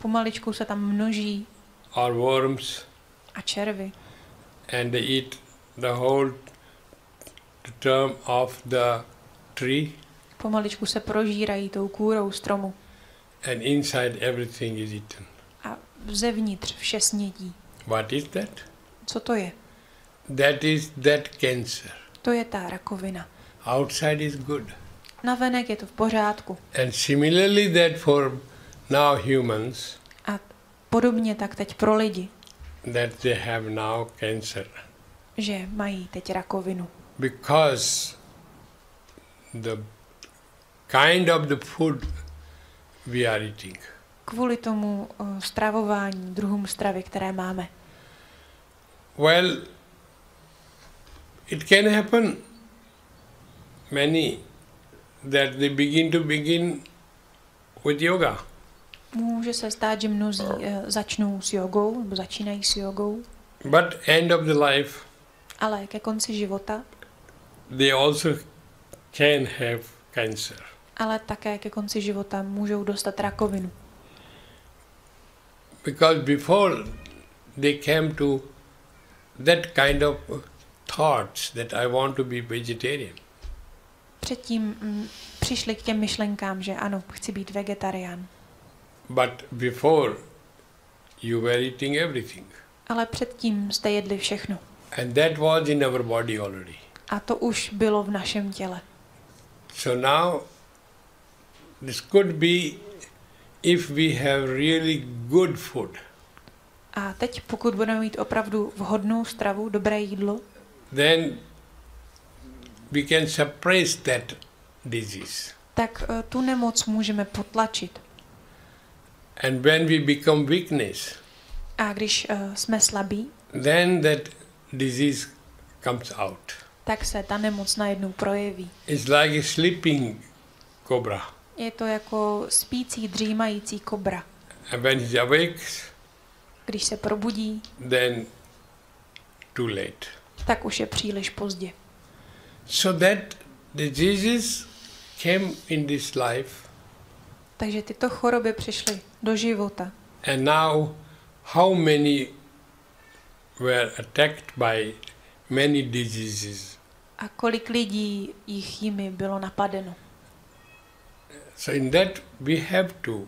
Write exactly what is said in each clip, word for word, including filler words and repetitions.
pomaličku se tam množí. Or worms. A červy. And they eat the whole term of the tree. Pomaličku se prožírají tou kůrou stromu. And inside everything is eaten. A zevnitř vše snědí. What is that? Co to je? That is that cancer. To je ta rakovina. Outside is good. Navenek je to v pořádku. And similarly that for now humans. A podobně tak teď pro lidi. That they have now cancer. Že mají teď rakovinu. Because the kind of the food we are eating. Kvůli tomu uh, stravování, druhům stravy, které máme. Well, it can happen many that they begin to begin with yoga. Může se stát, že mnozí uh, začnou s jogou, nebo začínají s jogou. But end of the life, ale ke konci života, they also can have cancer. Ale také ke konci života můžou dostat rakovinu. Because before they came to that kind of thoughts that I want to be vegetarian. Předtím mm, přišli k těm myšlenkám, že ano, chci být vegetarián. But before you were eating everything. Ale předtím jste jedli všechno. And that was in our body already. A to už bylo v našem těle. So now this could be if we have really good food. A teď, pokud budeme mít opravdu vhodnou stravu, dobré jídlo, then we can suppress that disease. Tak uh, tu nemoc můžeme potlačit. And when we become weakness, a když uh, jsme slabí, then that disease comes out. Tak se ta nemoc najednou projeví. It's like a sleeping cobra. Je to jako spící, dřímající kobra. And when he awakes, když se probudí, then too late. Tak už je příliš pozdě. So that diseases came in this life. Takže tyto choroby přišly do života. And now how many were attacked by many diseases. A kolik lidí jich jimi bylo napadeno. So in that we have to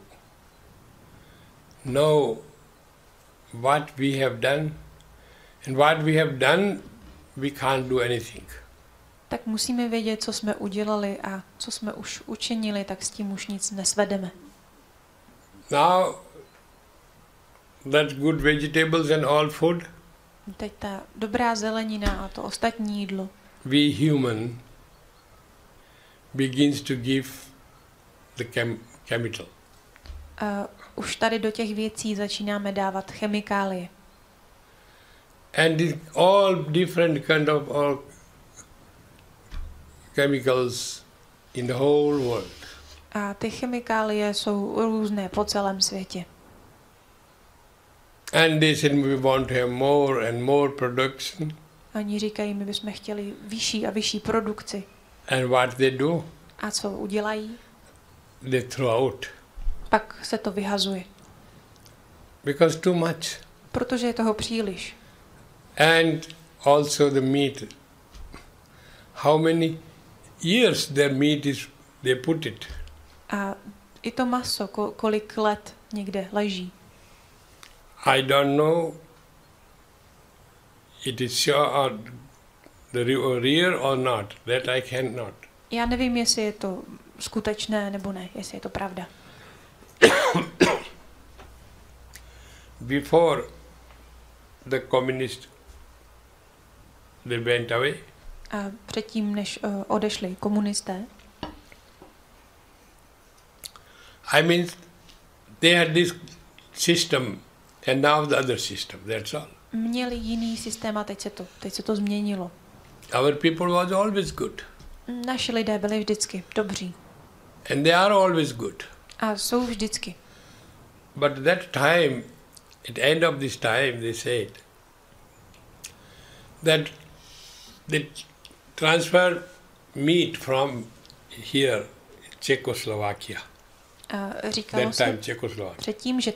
know what we have done, and what we have done we can't do anything. Tak musíme vědět, co jsme udělali a co jsme už učinili, tak s tím už nic nesvedeme. Now that good vegetables and all food. Teď ta dobrá zelenina a to ostatní jídlo. We human begins to give the chem- chemical. Uh, už tady do těch věcí začínáme dávat chemikálie. And the, all different kind of all chemicals in the whole world. A ty chemikálie jsou různé po celém světě. And they said we want to have more and more production. Oni říkají, my bychom chtěli vyšší a vyšší produkci. And what they do? A co udělají? They throw out. Pak se to vyhazuje. Because too much. Protože je toho příliš. And also the meat. How many years their meat is, they put it. A i to maso, kolik let někde leží. I don't know it is sure or the real or not. That I cannot. Já nevím, jestli je to skutečné nebo ne, jestli je to pravda. Before the communists they went away. A předtím, než uh, odešli komunisté. I mean, they had this system and now the other system. That's all. Měli jiný systém a teď se to, teď se to změnilo. Our people was always good. Naši lidé byli vždycky dobří. And they are always good. A jsou vždycky. But at that time, at the end of this time, they said that they transfer meat from here, Czechoslovakia. A říkalo that se time Czechoslovakia. předtím, že